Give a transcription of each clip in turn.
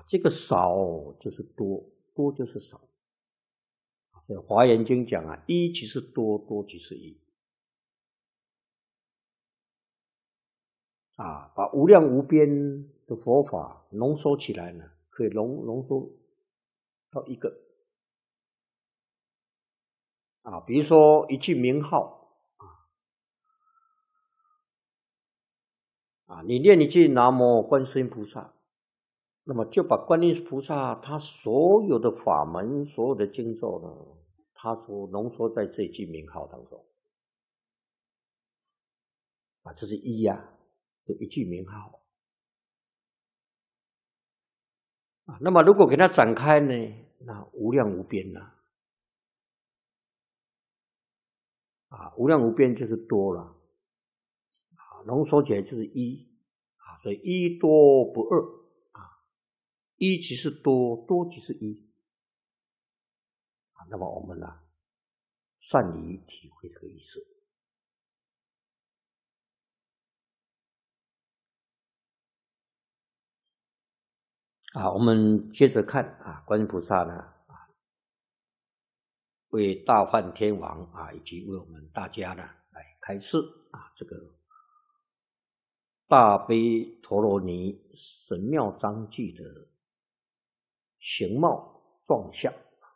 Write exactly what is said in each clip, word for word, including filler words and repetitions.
这个少就是多，多就是少。所以《华严经》讲啊，一即是多，多即是一。啊，把无量无边的佛法浓缩起来呢，可以浓浓缩到一个。啊，比如说一句名号啊，啊，你念一句南无观世音菩萨，那么就把观音菩萨他所有的法门、所有的经咒呢，他所浓缩在这句名号当中。啊，这是一呀、啊，这一句名号。啊，那么如果给它展开呢，那无量无边了。啊，无量无边就是多了。啊，浓缩起来就是一。啊，所以一多不二。啊，一即是多，多即是一。啊，那么我们呢、啊，善于体会这个意思。啊，我们接着看啊，观音菩萨呢，啊，为大梵天王啊，以及为我们大家呢来开示啊，这个大悲陀罗尼神妙章句的形貌状相。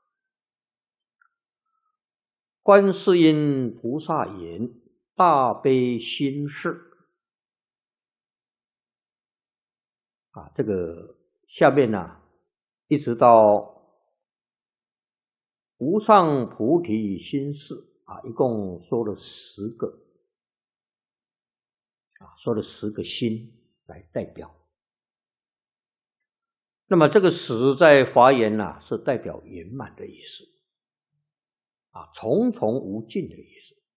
观世音菩萨言：大悲心事。啊，这个下面呢、啊，一直到无上菩提心事啊，一共说了十个啊，说了十个心来代表。那么这个十在华严啊，是代表圆满的意思啊，重重无尽的意思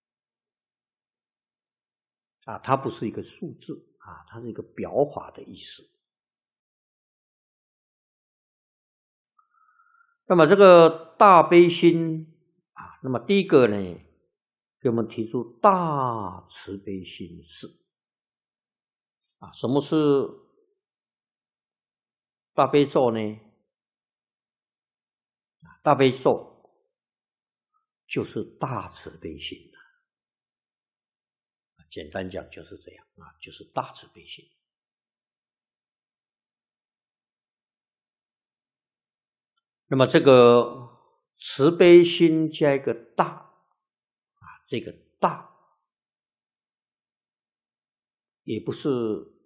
啊，它不是一个数字啊，它是一个表法的意思。那么这个大悲心啊，那么第一个呢，给我们提出大慈悲心事啊。什么是大悲咒呢？大悲咒就是大慈悲心啊，简单讲就是这样啊，就是大慈悲心。那么这个慈悲心加一个大啊，这个大也不是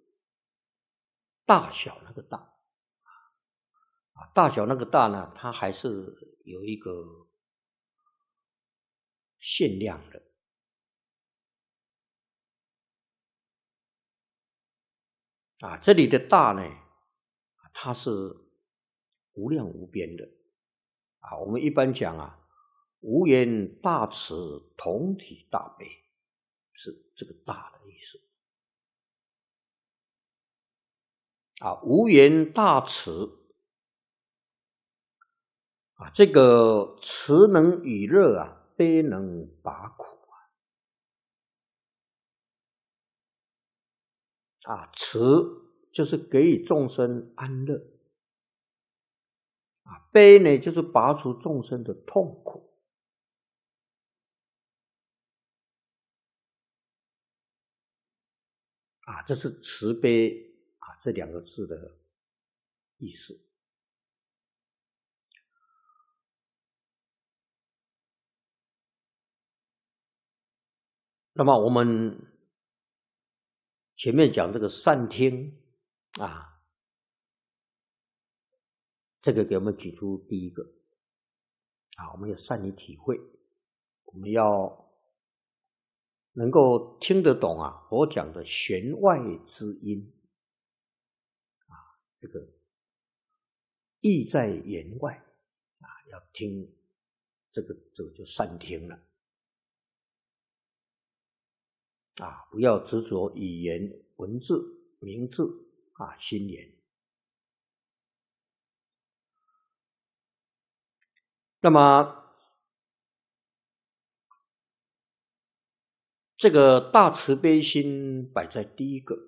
大小那个大啊，大小那个大呢，它还是有一个限量的啊。这里的大呢，它是无量无边的啊。我们一般讲啊，无缘大慈，同体大悲，是这个大的意思啊。无缘大慈啊，这个慈能与乐啊，悲能拔苦啊。啊，慈就是给予众生安乐啊，悲呢就是拔除众生的痛苦啊，这是慈悲啊这两个字的意思。那么我们前面讲这个善听啊，这个给我们举出第一个啊，我们要善于体会，我们要能够听得懂啊佛讲的弦外之音啊，这个意在言外啊，要听这个这个就善听了啊，不要执着语言文字名字啊心言。那么这个大慈悲心摆在第一个